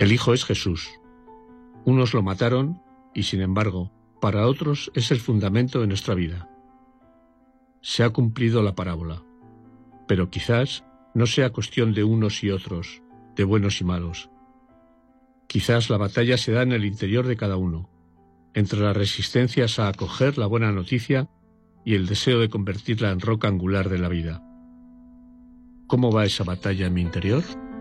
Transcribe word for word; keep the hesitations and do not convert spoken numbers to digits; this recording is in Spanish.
El Hijo es Jesús. Unos lo mataron y, sin embargo, para otros es el fundamento de nuestra vida. Se ha cumplido la parábola, pero quizás no sea cuestión de unos y otros, de buenos y malos. Quizás la batalla se da en el interior de cada uno, entre las resistencias a acoger la buena noticia y el deseo de convertirla en roca angular de la vida. ¿Cómo va esa batalla en mi interior?